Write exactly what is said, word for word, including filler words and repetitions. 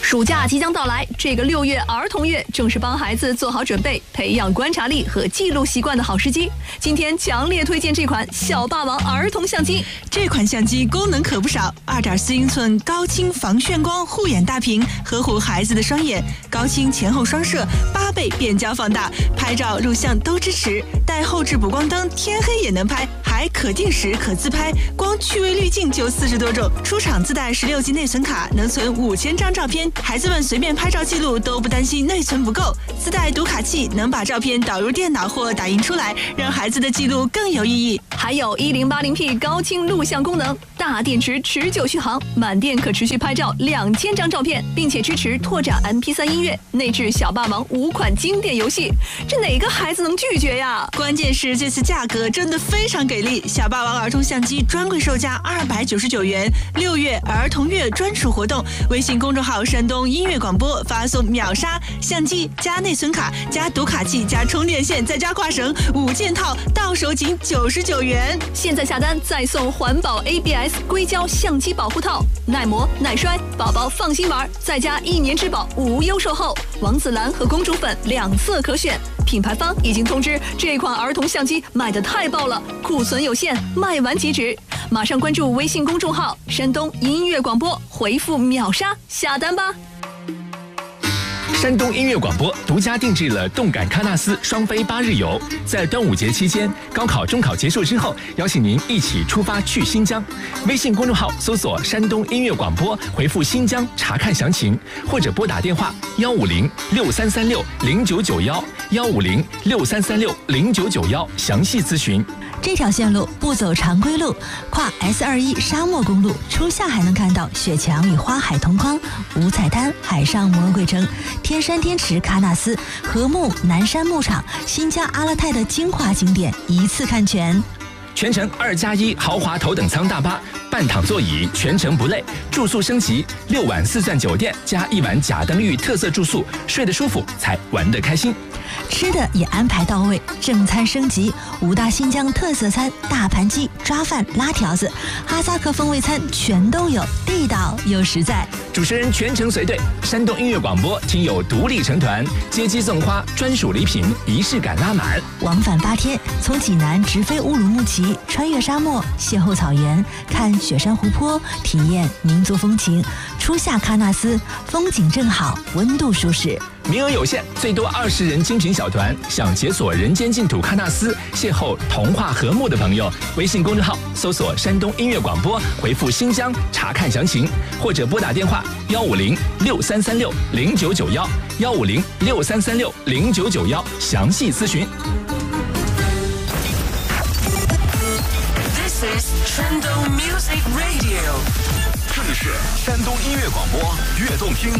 暑假即将到来，这个六月儿童月正是帮孩子做好准备、培养观察力和记录习惯的好时机。今天强烈推荐这款小霸王儿童相机。 这款相机功能可不少， 二点四英寸高清防眩光护眼大屏，呵护孩子的双眼，高清前后双摄，八倍变焦放大，拍照录像都支持，带后置补光灯，天黑也能拍，还可定时可自拍，光趣味滤镜就四十多种，出厂自带十六 G 内存卡，能存五千张照片，孩子们随便拍照记录都不担心内存不够，自带读卡器，能把照片导入电脑或打印出来，让孩子的记录更有意义。 还有 一零八零 P 高清录像功能，大电池持久续航，满电可持续拍照两千张照片，并且支持拓展 M P 三 音乐，内置小霸王五款经典游戏，这哪个孩子能拒绝呀？ 关键是这次价格真的非常给力，小霸王儿童相机专柜售价二百九十九元，六月儿童月专属活动，微信公众号山东音乐广播发送秒杀相机加内存卡加读卡器加充电线再加挂绳五件套，到手仅九十九元。 现在下单再送环保 A B S 硅胶相机保护套，耐磨耐摔，宝宝放心玩，再加一年质保，无忧售后。王子蓝和公主粉两色可选。品牌方已经通知，这款儿童相机卖得太爆了，库存有限，卖完即止。马上关注微信公众号山东音乐广播，回复秒杀下单吧。 山东音乐广播独家定制了动感喀纳斯双飞八日游，在端午节期间，高考、中考结束之后，邀请您一起出发去新疆。微信公众号搜索“山东音乐广播”，回复“新疆”查看详情，或者拨打电话幺五零六三三六零九九幺幺五零六三三六零九九幺详细咨询。 这条线路不走常规路，跨 S 二一 沙漠公路，初夏还能看到雪墙与花海同框，五彩滩、海上魔鬼城、天山天池、喀纳斯、禾木、南山牧场、新疆阿勒泰的精华景点一次看全。 全程二加一豪华头等舱大巴，半躺座椅，全程不累。住宿升级，六晚四钻酒店加一晚甲登峪特色住宿，睡得舒服才玩得开心。 吃的也安排到位，正餐升级，五大新疆特色餐，大盘鸡、抓饭、拉条子，哈萨克风味餐全都有，地道又实在。 主持人全程随队，山东音乐广播听友独立成团，接机送花，专属礼品，仪式感拉满。 往返八天，从济南直飞乌鲁木齐，穿越沙漠，邂逅草原，看雪山湖泊，体验民族风情。初夏喀纳斯，风景正好，温度舒适。 名额有限，最多二十人精品小团。想解锁人间净土喀纳斯，邂逅童话和睦的朋友，微信公众号搜索山东音乐广播，回复新疆查看详情，或者拨打电话幺五零六三三六零九九幺幺五零六三三六零九九幺详细咨询。 This is Shandong Music Radio， 这里是山东音乐广播悦动听。